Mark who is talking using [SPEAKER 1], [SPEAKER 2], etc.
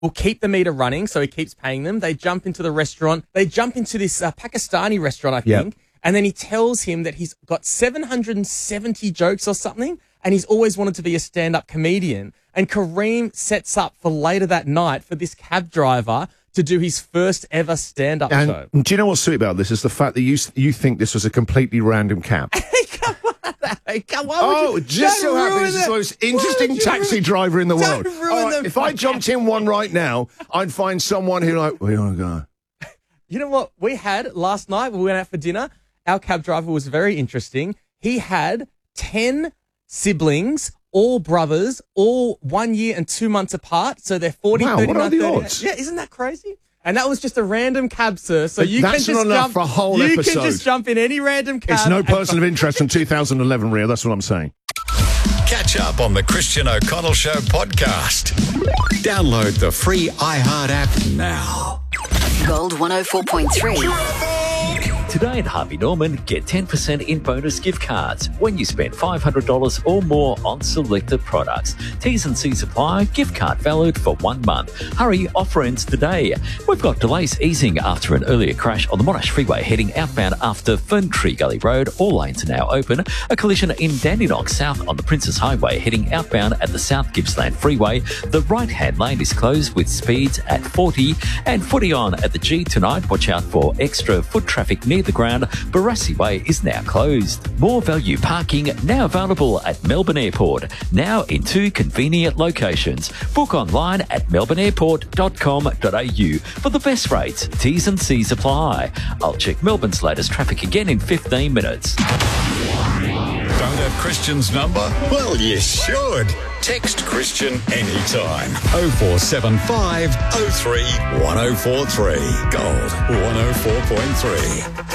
[SPEAKER 1] will keep the meter running, so he keeps paying them. They jump into the restaurant. They jump into this Pakistani restaurant, I think, and then he tells him that he's got 770 jokes or something, and he's always wanted to be a stand-up comedian. And Kareem sets up for later that night for this cab driver to do his first ever stand-up show.
[SPEAKER 2] Do you know what's sweet about this is the fact that you think this was a completely random cab?
[SPEAKER 1] Come on.
[SPEAKER 2] It just so happens it's the most interesting taxi driver in the world. If I jumped in one right now, I'd find someone who where you want to go?
[SPEAKER 1] You know what we had last night when we went out for dinner? Our cab driver was very interesting. He had 10 siblings, all brothers, all 1 year and 2 months apart. So they're 40,
[SPEAKER 2] wow,
[SPEAKER 1] 39,
[SPEAKER 2] what are the
[SPEAKER 1] 38.
[SPEAKER 2] odds?
[SPEAKER 1] Yeah, isn't that crazy? And that was just a random cab, sir. So you
[SPEAKER 2] that's
[SPEAKER 1] can just
[SPEAKER 2] not enough
[SPEAKER 1] jump
[SPEAKER 2] for a whole
[SPEAKER 1] you
[SPEAKER 2] episode.
[SPEAKER 1] can just jump in any random cab.
[SPEAKER 2] It's no person of interest from 2011, Rio. That's what I'm saying.
[SPEAKER 3] Catch up on the Christian O'Connell Show podcast. Download the free iHeart app now.
[SPEAKER 4] Gold 104.3.
[SPEAKER 5] Today at Harvey Norman, get 10% in bonus gift cards when you spend $500 or more on selected products. T's and C's apply. Gift card valid for 1 month. Hurry, offer ends today. We've got delays easing after an earlier crash on the Monash Freeway heading outbound after Fern Tree Gully Road. All lanes are now open. A collision in Dandenong South on the Princes Highway heading outbound at the South Gippsland Freeway. The right-hand lane is closed with speeds at 40 and footy on at the G tonight. Watch out for extra foot traffic near the ground. Barassi Way is now closed. More value parking now available at Melbourne Airport, now in 2 convenient locations. Book online at melbourneairport.com.au for the best rates. T's and C's apply. I'll check Melbourne's latest traffic again in 15 minutes.
[SPEAKER 3] Don't have Christian's number? Well, you should. Text Christian anytime. 0475 03 1043. Gold 104.3.